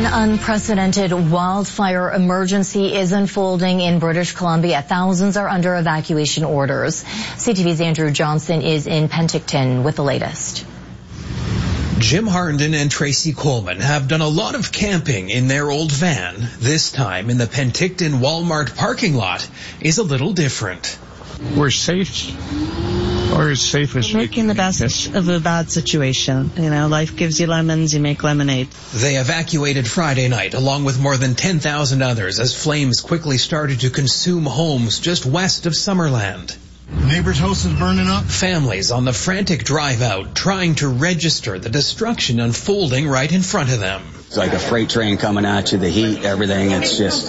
An unprecedented wildfire emergency is unfolding in British Columbia. Thousands are under evacuation orders. CTV's Andrew Johnson is in Penticton with the latest. Jim Harnden and Tracy Coleman have done a lot of camping in their old van. This time in the Penticton Walmart parking lot is a little different. We're safe. Or as safe as making the best of a bad situation. You know, life gives you lemons, you make lemonade. They evacuated Friday night along with more than 10,000 others as flames quickly started to consume homes just west of Summerland. Neighbor's house is burning up. Families on the frantic drive out trying to register the destruction unfolding right in front of them. It's like a freight train coming at you, the heat, everything. It's just,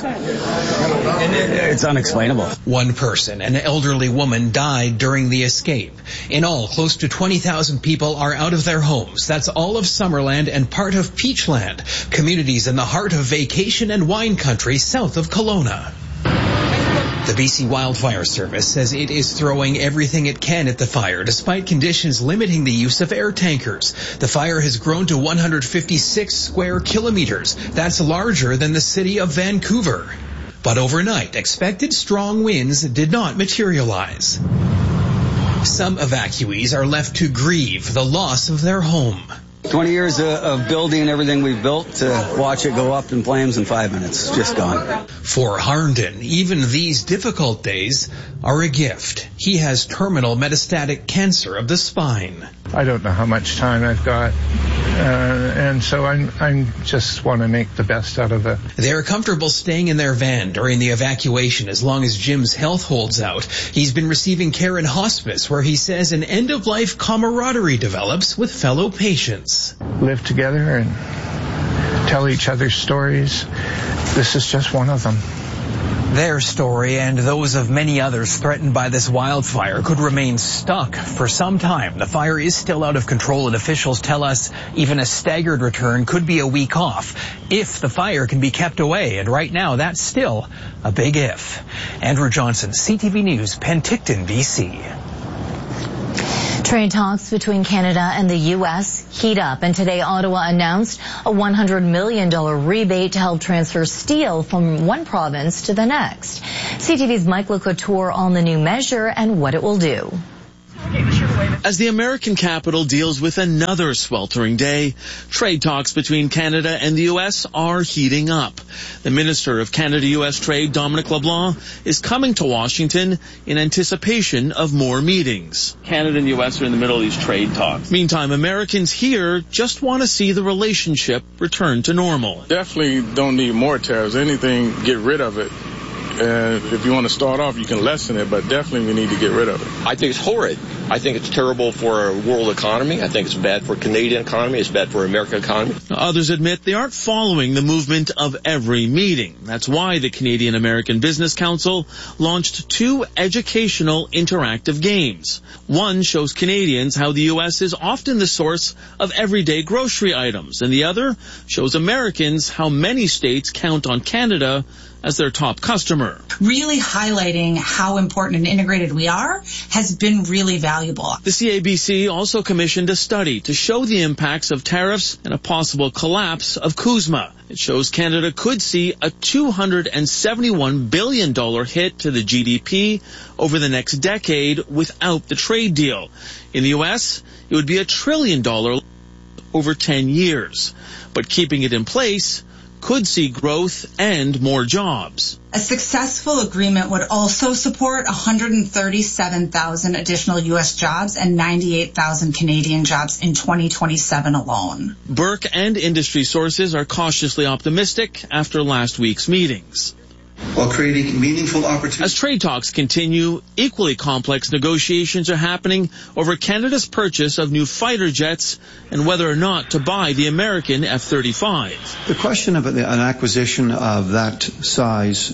it's unexplainable. One person, an elderly woman, died during the escape. In all, close to 20,000 people are out of their homes. That's all of Summerland and part of Peachland, communities in the heart of vacation and wine country south of Kelowna. The BC Wildfire Service says it is throwing everything it can at the fire, despite conditions limiting the use of air tankers. The fire has grown to 156 square kilometers. That's larger than the city of Vancouver. But overnight, expected strong winds did not materialize. Some evacuees are left to grieve the loss of their home. 20 years of building everything we've built to watch it go up in flames in 5 minutes. Just gone. For Harnden, even these difficult days are a gift. He has terminal metastatic cancer of the spine. I don't know how much time I've got, and so I'm just want to make the best out of it. They're comfortable staying in their van during the evacuation as long as Jim's health holds out. He's been receiving care in hospice, where he says an end-of-life camaraderie develops with fellow patients. Live together and tell each other stories. This is just one of them. Their story and those of many others threatened by this wildfire could remain stuck for some time. The fire is still out of control, and officials tell us even a staggered return could be a week off if the fire can be kept away. And right now, that's still a big if. Andrew Johnson, CTV News, Penticton, BC. Trade talks between Canada and the U.S. heat up, and today Ottawa announced a $100 million rebate to help transfer steel from one province to the next. CTV's Mike LeCouture on the new measure and what it will do. As the American capital deals with another sweltering day, trade talks between Canada and the U.S. are heating up. The Minister of Canada-U.S. Trade, Dominic LeBlanc, is coming to Washington in anticipation of more meetings. Canada and the U.S. are in the middle of these trade talks. Meantime, Americans here just want to see the relationship return to normal. Definitely don't need more tariffs. Anything, get rid of it. If you want to start off, you can lessen it, but definitely we need to get rid of it. I think it's horrid. I think it's terrible for our world economy. I think it's bad for Canadian economy. It's bad for American economy. Others admit they aren't following the movement of every meeting. That's why the Canadian American Business Council launched 2 educational interactive games. One shows Canadians how the U.S. is often the source of everyday grocery items, and the other shows Americans how many states count on Canada as their top customer. Really highlighting how important and integrated we are has been really valuable. The CABC also commissioned a study to show the impacts of tariffs and a possible collapse of CUSMA. It shows Canada could see a $271 billion hit to the GDP over the next decade without the trade deal. In the U.S., it would be $1 trillion over 10 years. But keeping it in place could see growth and more jobs. A successful agreement would also support 137,000 additional U.S. jobs and 98,000 Canadian jobs in 2027 alone. Burke and industry sources are cautiously optimistic after last week's meetings. While creating meaningful opportunities. As trade talks continue, equally complex negotiations are happening over Canada's purchase of new fighter jets and whether or not to buy the American F-35. The question of an acquisition of that size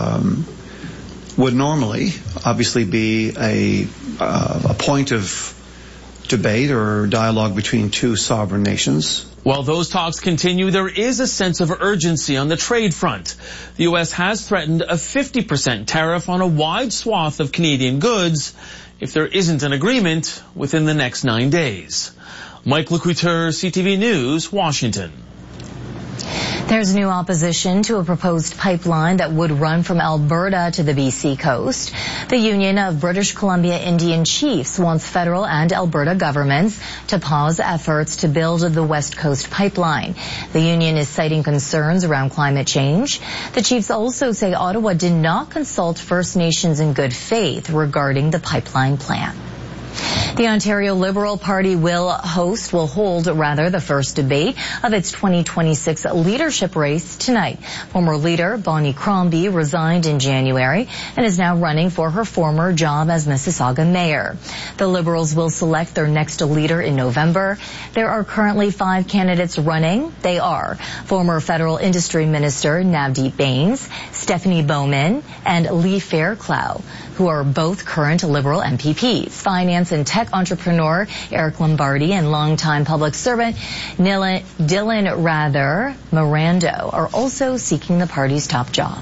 would normally obviously be a point of debate or dialogue between 2 sovereign nations. While those talks continue, there is a sense of urgency on the trade front. The U.S. has threatened a 50% tariff on a wide swath of Canadian goods if there isn't an agreement within the next 9 days. Mike LeCouture, CTV News, Washington. There's new opposition to a proposed pipeline that would run from Alberta to the BC coast. The Union of British Columbia Indian Chiefs wants federal and Alberta governments to pause efforts to build the West Coast pipeline. The union is citing concerns around climate change. The Chiefs also say Ottawa did not consult First Nations in good faith regarding the pipeline plan. The Ontario Liberal Party will hold the first debate of its 2026 leadership race tonight. Former leader Bonnie Crombie resigned in January and is now running for her former job as Mississauga mayor. The Liberals will select their next leader in November. There are currently 5 candidates running. They are former federal industry minister Navdeep Bains, Stephanie Bowman, and Lee Fairclough, who are both current Liberal MPPs. Finance and tech entrepreneur Eric Lombardi and longtime public servant Dylan Rather Mirando are also seeking the party's top job.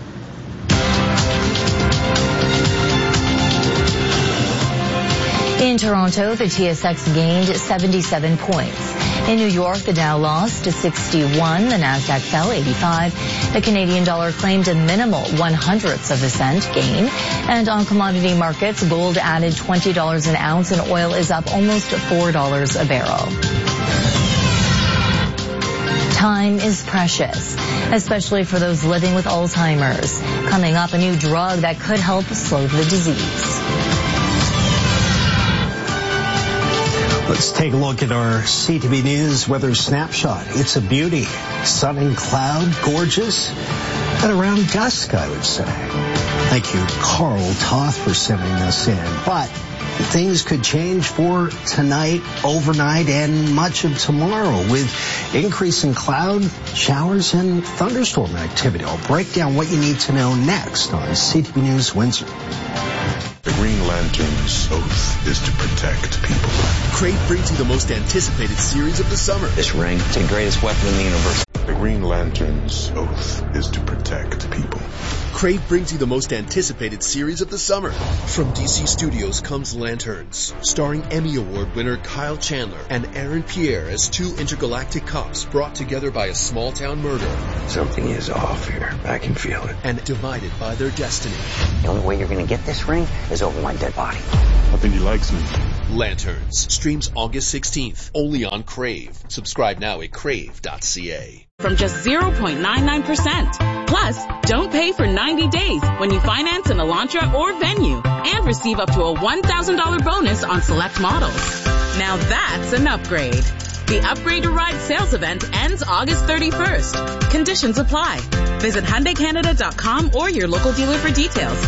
In Toronto, the TSX gained 77 points. In New York, the Dow lost to 61, the Nasdaq fell 85. The Canadian dollar claimed a minimal 0.01 of a cent gain. And on commodity markets, gold added $20 an ounce and oil is up almost $4 a barrel. Time is precious, especially for those living with Alzheimer's. Coming up, a new drug that could help slow the disease. Let's take a look at our CTV News weather snapshot. It's a beauty. Sun and cloud, gorgeous, and around dusk, I would say. Thank you, Carl Toth, for sending this in. But things could change for tonight, overnight, and much of tomorrow with increasing cloud, showers, and thunderstorm activity. I'll break down what you need to know next on CTV News Windsor. The Green Lantern's oath is to protect people. Crave brings you the most anticipated series of the summer. This ring is the greatest weapon in the universe. The Green Lantern's oath is to protect people. Crave brings you the most anticipated series of the summer. From DC Studios comes Lanterns, starring Emmy Award winner Kyle Chandler and Aaron Pierre as 2 intergalactic cops brought together by a small-town murder. Something is off here. I can feel it. And divided by their destiny. The only way you're going to get this ring is over my dead body. I think he likes me. Lanterns streams August 16th, only on Crave. Subscribe now at crave.ca. From just 0.99%. Plus, don't pay for 90 days when you finance an Elantra or Venue. And receive up to a $1,000 bonus on select models. Now that's an upgrade. The Upgrade to Ride sales event ends August 31st. Conditions apply. Visit HyundaiCanada.com or your local dealer for details.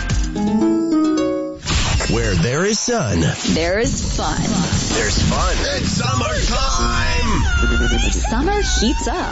Where there is sun, there is fun. There's fun. It's summertime! Summer heats up.